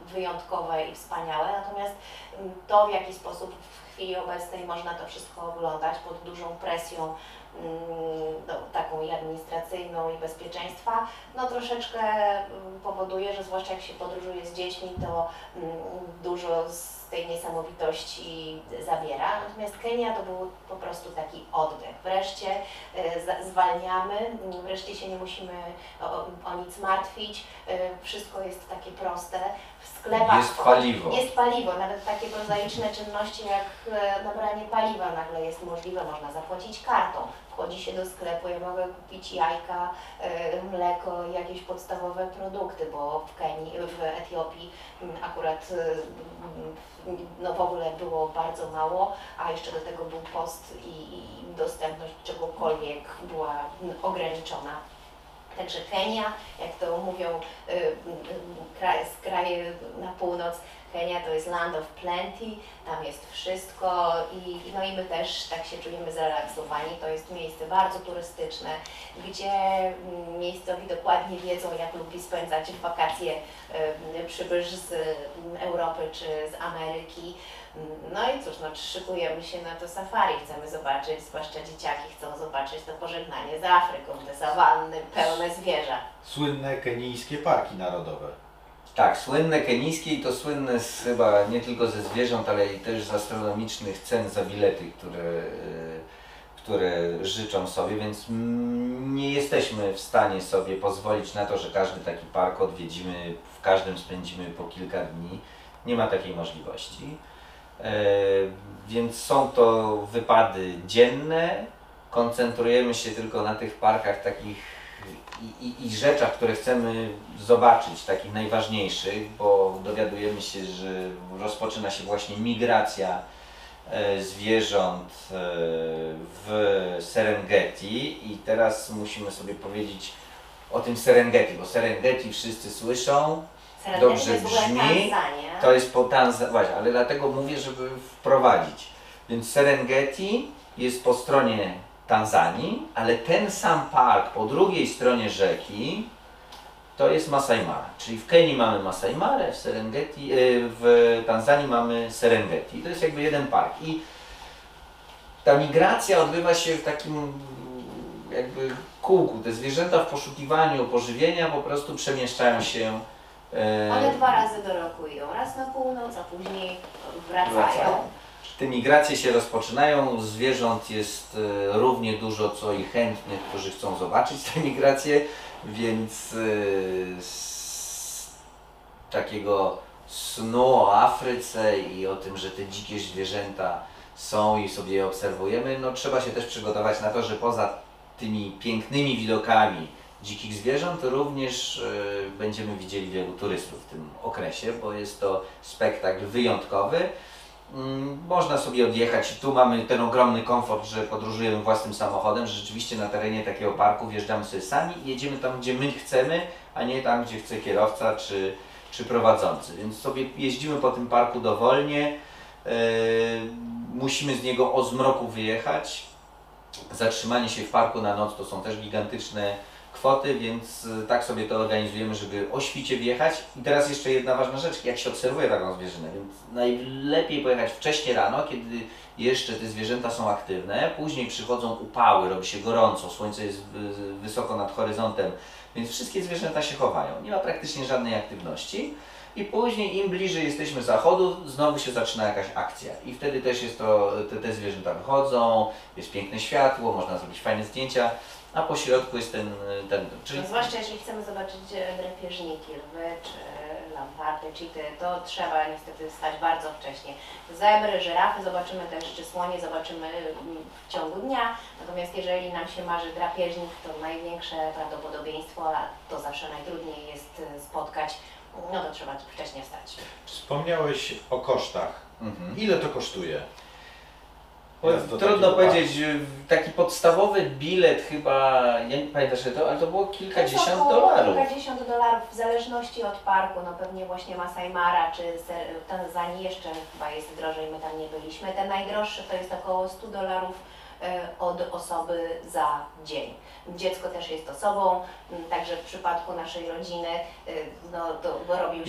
wyjątkowe i wspaniałe, natomiast to, w jaki sposób w chwili obecnej można to wszystko oglądać pod dużą presją taką i administracyjną i bezpieczeństwa, no troszeczkę powoduje, że zwłaszcza jak się podróżuje z dziećmi, to dużo z tej niesamowitości zabiera. Natomiast Kenia to był po prostu taki oddech. Wreszcie zwalniamy, wreszcie się nie musimy o nic martwić, wszystko jest takie proste. W sklepach jest paliwo, nawet takie prozaiczne czynności jak nabranie paliwa nagle jest możliwe, można zapłacić kartą. Wchodzi się do sklepu, ja mogę kupić jajka, mleko, jakieś podstawowe produkty, bo w Kenii, w Etiopii akurat no w ogóle było bardzo mało, a jeszcze do tego był post i dostępność czegokolwiek była ograniczona. Także Kenia, jak to mówią kraje na północ, Kenia to jest land of plenty, tam jest wszystko i my też tak się czujemy zrelaksowani. To jest miejsce bardzo turystyczne, gdzie miejscowi dokładnie wiedzą, jak lubi spędzać wakacje przybysz z Europy czy z Ameryki. No i cóż, szykujemy się na to safari, chcemy zobaczyć, zwłaszcza dzieciaki chcą zobaczyć to pożegnanie z Afryką, te sawanny pełne zwierza. Słynne kenijskie parki narodowe. Tak, słynne kenijskie i to słynne chyba nie tylko ze zwierząt, ale i też z astronomicznych cen za bilety, które życzą sobie, więc nie jesteśmy w stanie sobie pozwolić na to, że każdy taki park odwiedzimy, w każdym spędzimy po kilka dni. Nie ma takiej możliwości. Więc są to wypady dzienne, koncentrujemy się tylko na tych parkach takich i rzeczach, które chcemy zobaczyć, takich najważniejszych, bo dowiadujemy się, że rozpoczyna się właśnie migracja zwierząt w Serengeti i teraz musimy sobie powiedzieć o tym Serengeti, bo Serengeti wszyscy słyszą, dobrze brzmi, to jest po Tanzanii, właśnie, ale dlatego mówię, żeby wprowadzić. Więc Serengeti jest po stronie Tanzanii, ale ten sam park po drugiej stronie rzeki to jest Masai Mara. Czyli w Kenii mamy Masai Marę, w Tanzanii mamy Serengeti. To jest jakby jeden park. I ta migracja odbywa się w takim jakby kółku. Te zwierzęta w poszukiwaniu pożywienia po prostu przemieszczają się. One 2 razy do roku idą. Raz na północ, a później wracają. Te migracje się rozpoczynają, zwierząt jest równie dużo co i chętnych, którzy chcą zobaczyć te migracje, więc z takiego snu o Afryce i o tym, że te dzikie zwierzęta są i sobie je obserwujemy, no trzeba się też przygotować na to, że poza tymi pięknymi widokami dzikich zwierząt również będziemy widzieli wielu turystów w tym okresie, bo jest to spektakl wyjątkowy. Można sobie odjechać i tu mamy ten ogromny komfort, że podróżujemy własnym samochodem, że rzeczywiście na terenie takiego parku wjeżdżamy sobie sami i jedziemy tam, gdzie my chcemy, a nie tam, gdzie chce kierowca czy prowadzący. Więc sobie jeździmy po tym parku dowolnie, musimy z niego o zmroku wyjechać. Zatrzymanie się w parku na noc to są też gigantyczne kwoty, więc tak sobie to organizujemy, żeby o świcie wjechać. I teraz jeszcze jedna ważna rzecz, jak się obserwuje taką zwierzynę, więc najlepiej pojechać wcześnie rano, kiedy jeszcze te zwierzęta są aktywne, później przychodzą upały, robi się gorąco, słońce jest wysoko nad horyzontem, więc wszystkie zwierzęta się chowają, nie ma praktycznie żadnej aktywności. I później im bliżej jesteśmy zachodu, znowu się zaczyna jakaś akcja. I wtedy też jest to, te zwierzęta wychodzą, jest piękne światło, można zrobić fajne zdjęcia, a po środku jest czyli... No zwłaszcza jeżeli chcemy zobaczyć drapieżniki, lwy czy lamparty, cheaty, to trzeba niestety stać bardzo wcześnie. Zebry, żyrafy zobaczymy też, czy słonie zobaczymy w ciągu dnia, natomiast jeżeli nam się marzy drapieżnik, to największe prawdopodobieństwo, a to zawsze najtrudniej jest spotkać, no to trzeba wcześnie wstać. Wspomniałeś o kosztach. Ile to kosztuje? Trudno powiedzieć, taki podstawowy bilet chyba, ja nie pamiętam, ale to było kilkadziesiąt dolarów. Kilkadziesiąt dolarów w zależności od parku, no pewnie właśnie Masai Mara czy Tanzanii jeszcze chyba jest drożej, my tam nie byliśmy. Te najdroższe to jest około 100 dolarów od osoby za dzień. Dziecko też jest osobą, także w przypadku naszej rodziny no, to robił